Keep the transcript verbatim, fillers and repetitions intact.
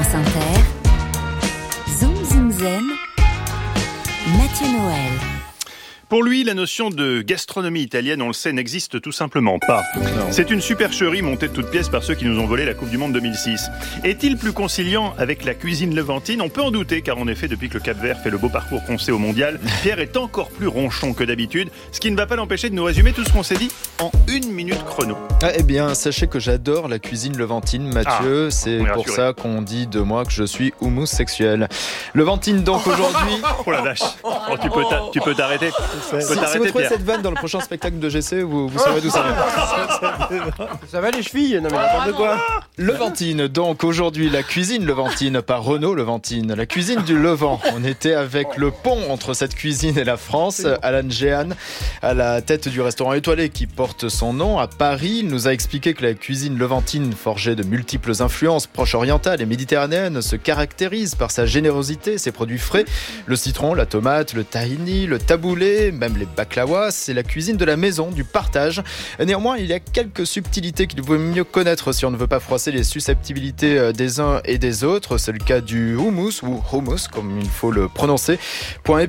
France Inter, Zoom Zoom Zen, Mathieu Noël. Pour lui, la notion de gastronomie italienne, on le sait, n'existe tout simplement pas. Non. C'est une supercherie montée de toutes pièces par ceux qui nous ont volé la Coupe du Monde deux mille six. Est-il plus conciliant avec la cuisine levantine ? On peut en douter, car en effet, depuis que le Cap-Vert fait le beau parcours qu'on sait au mondial, Pierre est encore plus ronchon que d'habitude, ce qui ne va pas l'empêcher de nous résumer tout ce qu'on s'est dit en une minute chrono. Ah, eh bien, sachez que j'adore la cuisine levantine, Mathieu. Ah, c'est pour rassuré. ça qu'on dit de moi que je suis homosexuel. Levantine, donc, aujourd'hui... Oh la vache, oh, tu, peux t'a- tu peux t'arrêter. Si, si vous trouvez cette vanne dans le prochain spectacle de G C, vous, vous saurez d'où ça vient. Ça va les chevilles ? Non mais n'importe quoi. Levantine, donc aujourd'hui la cuisine levantine par Renaud Levantine, la cuisine du Levant. On était avec le pont entre cette cuisine et la France. Alan Jehan, à la tête du restaurant étoilé qui porte son nom à Paris, il nous a expliqué que la cuisine levantine, forgée de multiples influences proches orientales et méditerranéennes, se caractérise par sa générosité, ses produits frais, le citron, la tomate, le tahini, le taboulé, même les baklawas. C'est la cuisine de la maison, du partage. Néanmoins, il y a quelques subtilités qu'il vaut mieux connaître si on ne veut pas froisser les susceptibilités des uns et des autres. C'est le cas du hummus, ou hummus comme il faut le prononcer. Point